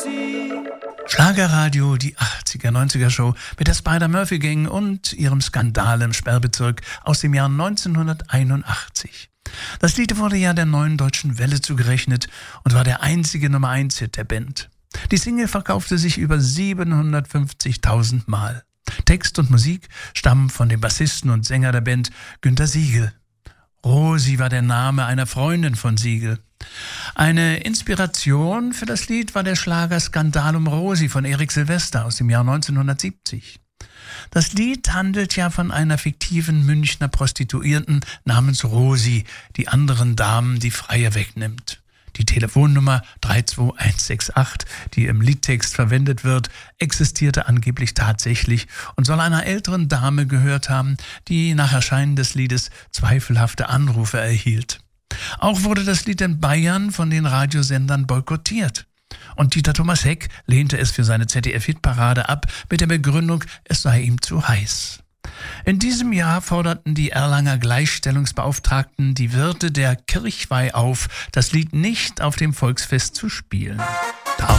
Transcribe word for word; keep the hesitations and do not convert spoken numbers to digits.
Rosi. Schlagerradio, die achtziger, neunziger Show mit der Spider-Murphy-Gang und ihrem Skandal im Sperrbezirk aus dem Jahr neunzehnhunderteinundachtzig. Das Lied wurde ja der Neuen Deutschen Welle zugerechnet und war der einzige Nummer eins Hit der Band. Die Single verkaufte sich über siebenhundertfünfzigtausend Mal. Text und Musik stammen von dem Bassisten und Sänger der Band Günter Siegel. Rosi war der Name einer Freundin von Siegel. Eine Inspiration für das Lied war der Schlager Skandal um Rosi von Erik Silvester aus dem Jahr neunzehnhundertsiebzig. Das Lied handelt ja von einer fiktiven Münchner Prostituierten namens Rosi, die anderen Damen die Freie wegnimmt. Die Telefonnummer drei zwei eins sechs acht, die im Liedtext verwendet wird, existierte angeblich tatsächlich und soll einer älteren Dame gehört haben, die nach Erscheinen des Liedes zweifelhafte Anrufe erhielt. Auch wurde das Lied in Bayern von den Radiosendern boykottiert. Und Dieter Thomas Heck lehnte es für seine Z D F-Hitparade ab mit der Begründung, es sei ihm zu heiß. In diesem Jahr forderten die Erlanger Gleichstellungsbeauftragten die Wirte der Kirchweih auf, das Lied nicht auf dem Volksfest zu spielen.